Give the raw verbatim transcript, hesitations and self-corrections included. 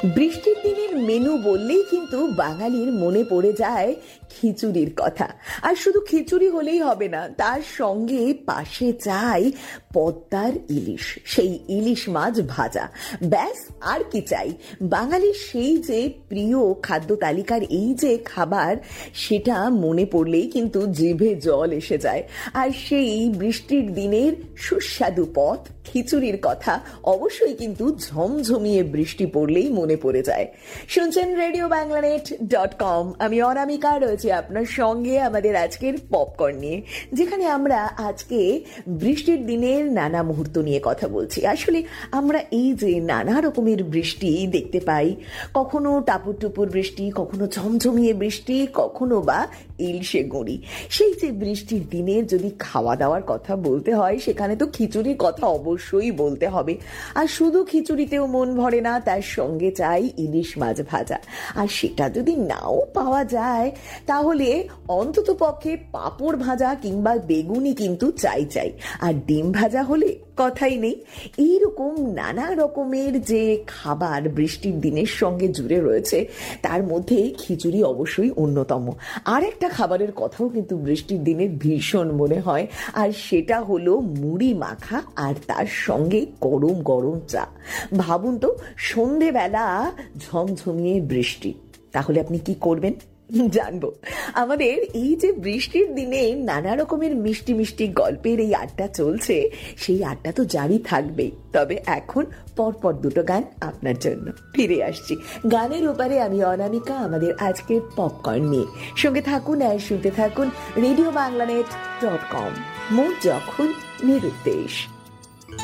বৃষ্টির দিনের মেনু বললেই কিন্তু বাঙালির মনে পড়ে যায় খিচুড়ির কথা। আর শুধু খিচুড়ি হলেই হবে না, তার সঙ্গে পাশে চাই পদ্মার ইলিশ, সেই ইলিশ মাছ ভাজা। ব্যাস আর কি চাই? বাঙালির সেই যে প্রিয় খাদ্য তালিকার এই যে খাবার, সেটা মনে পড়লেই কিন্তু জিভে জল এসে যায়। আর সেই বৃষ্টির দিনের সুস্বাদু পদ খিচুড়ির কথা অবশ্যই কিন্তু ঝমঝমিয়ে বৃষ্টি পড়লেই মনে পড়ে যায়। শুনছেন রেডিও বাংলানেট ডট কম। আমি অনামিকা রয়েছি আপনার সঙ্গে আমাদের আজকের পপকর্ন নিয়ে, যেখানে আমরা আজকে বৃষ্টির দিনের নানা মুহূর্ত নিয়ে কথা বলছি। আসলে আমরা এই যে নানা রকমের বৃষ্টি দেখতে পাই, কখনো টাপুর টুপুর বৃষ্টি, কখনো ঝমঝমিয়ে বৃষ্টি, কখনো বা ইলশে গুঁড়ি। সেই যে বৃষ্টির দিনের যদি খাওয়া দাওয়ার কথা বলতে হয়, সেখানে তো খিচুড়ির কথা অবশ্যই বলতে হবে। আর শুধু খিচুড়িতেও মন ভরে না, তার সঙ্গে চাই ইলিশ মাছ ভাজা। আর সেটা যদি নাও পাওয়া যায়, তাহলে অন্তত পক্ষে পাঁপড় ভাজা কিংবা বেগুনি কিন্তু চাই চাই। আর ডিম ভাজা হলে কথাই নেই। এইরকম নানা রকমের যে খাবার বৃষ্টির দিনের সঙ্গে জুড়ে রয়েছে, তার মধ্যে খিচুড়ি অবশ্যই অন্যতম। আর একটা খাবারের কথাও কিন্তু বৃষ্টির দিনের ভীষণ মনে হয়, আর সেটা হলো মুড়ি মাখা আর তার সঙ্গে গরম গরম চা। ভাবুন তো, সন্ধেবেলা ঝমঝমিয়ে বৃষ্টি, তাহলে আপনি কি করবেন জানবো। আমাদের এই যে বৃষ্টির দিনে নানা রকমের মিষ্টি মিষ্টি গল্পের এই আড্ডা চলছে, সেই আড্ডা তো জারি থাকবেই। তবে এখন পরপর দুটো গান আপনার জন্য ফিরে আসছি। গানের ওপারে আমি অনামিকা, আমাদের আজকের পপকর্ন নিয়ে। সঙ্গে থাকুন আর শুনতে থাকুন রেডিও বাংলানেট ডট কম। মন যখন নিরুদ্দেশ।